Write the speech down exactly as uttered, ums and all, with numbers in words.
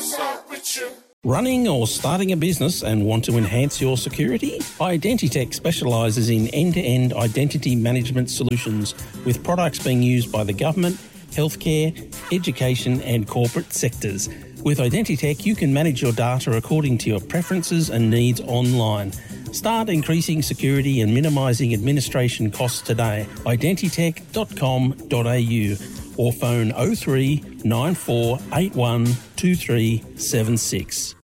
start with you. Running or starting a business and want to enhance your security? Identitech specialises in end-to-end identity management solutions with products being used by the government, healthcare, education and corporate sectors. With Identitech, you can manage your data according to your preferences and needs online. Start increasing security and minimising administration costs today. identitech dot com dot a u or phone oh three nine four eight one two three seven six.